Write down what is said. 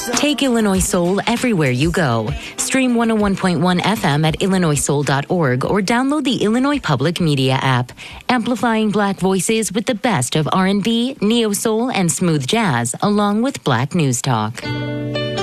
Take Illinois Soul everywhere you go. Stream 101.1 FM at illinoissoul.org or download the Illinois Public Media app. Amplifying Black voices with the best of R&B, neo-soul, and smooth jazz, along with Black news talk.